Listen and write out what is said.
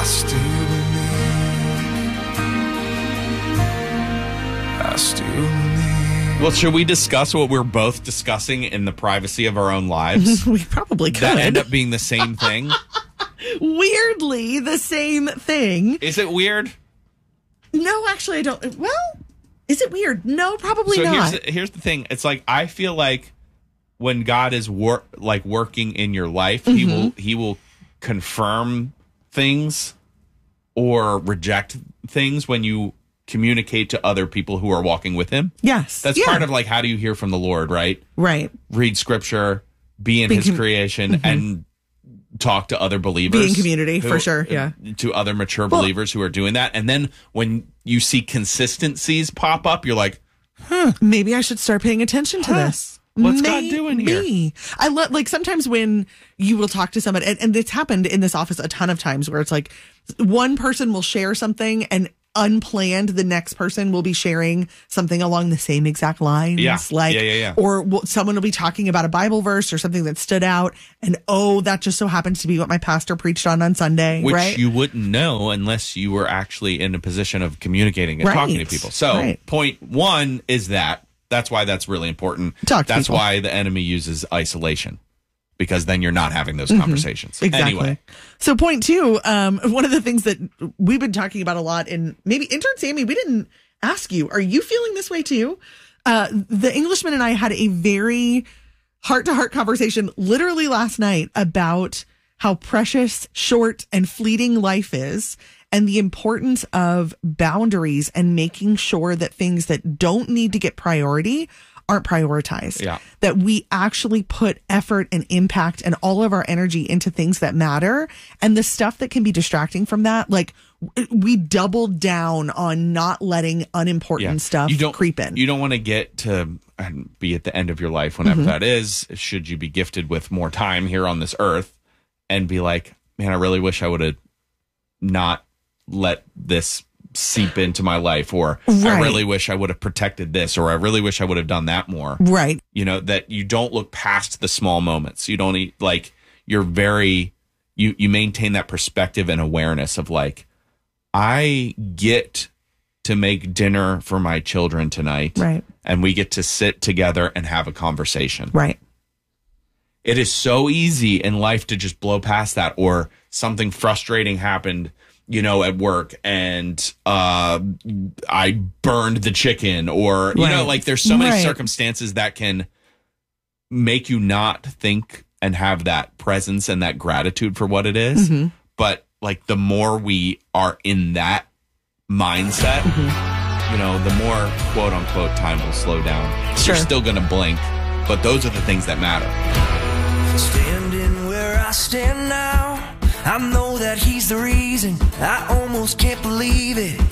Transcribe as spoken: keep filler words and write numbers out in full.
I still believe. I still believe. Well, should we discuss what we're both discussing in the privacy of our own lives? We probably could. That end up being the same thing? Weirdly, the same thing. Is it weird? No, actually, I don't. Well, is it weird? No, probably so not. Here's the, here's the thing. It's like, I feel like when God is wor- like working in your life, mm-hmm. he will he will confirm things or reject things when you communicate to other people who are walking with him. Yes. That's yeah. part of like, how do you hear from the Lord, right? Right. Read scripture, be in be his com- creation, mm-hmm. and talk to other believers. Be in community, who, for sure, yeah. To other mature well, believers who are doing that. And then when you see consistencies pop up, you're like, huh, maybe I should start paying attention to huh. this. What's Maybe. God doing here? I love, like, sometimes when you will talk to somebody, and, and it's happened in this office a ton of times, where it's like one person will share something and unplanned, the next person will be sharing something along the same exact lines. Yeah. Like, yeah, yeah, yeah. Or we'll, someone will be talking about a Bible verse or something that stood out, and oh, that just so happens to be what my pastor preached on on Sunday. Which right? you wouldn't know unless you were actually in a position of communicating and right. talking to people. So right. point one is that. That's why that's really important. Talk to that's people. why the enemy uses isolation, because then you're not having those conversations. Mm-hmm. Exactly. Anyway. So point two, um, one of the things that we've been talking about a lot, and maybe intern Sammy, we didn't ask you, are you feeling this way too? Uh, the Englishman and I had a very heart-to-heart conversation literally last night about how precious, short, and fleeting life is, and the importance of boundaries and making sure that things that don't need to get priority aren't prioritized. Yeah. That we actually put effort and impact and all of our energy into things that matter. And the stuff that can be distracting from that, like, we doubled down on not letting unimportant yeah. stuff you don't, creep in. You don't want to get to and be at the end of your life, whenever mm-hmm. that is, should you be gifted with more time here on this earth, and be like, man, I really wish I would have not let this seep into my life, or right. I really wish I would have protected this, or I really wish I would have done that more. Right. You know, that you don't look past the small moments. You don't eat, like, you're very, you, you maintain that perspective and awareness of like, I get to make dinner for my children tonight. Right. And we get to sit together and have a conversation. Right. It is so easy in life to just blow past that, or something frustrating happened, you know, at work, and uh, I burned the chicken, or, you right. know, like, there's so many right. circumstances that can make you not think and have that presence and that gratitude for what it is. Mm-hmm. But like, the more we are in that mindset, mm-hmm. you know, the more quote unquote time will slow down. Sure. You're still going to blink, but those are the things that matter. Standing where I stand now, I know that he's the reason. I almost can't believe it.